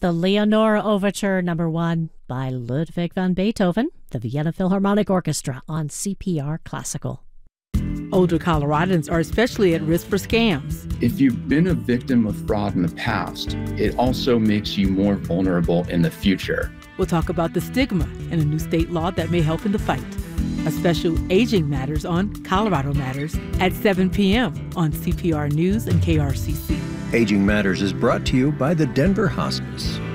The Leonore Overture No. 1 by Ludwig van Beethoven, the Vienna Philharmonic Orchestra on CPR Classical. Older Coloradans are especially at risk for scams. If you've been a victim of fraud in the past, it also makes you more vulnerable in the future. We'll talk about the stigma and a new state law that may help in the fight. A special Aging Matters on Colorado Matters at 7 p.m. on CPR News and KRCC. Aging Matters is brought to you by the Denver Hospice.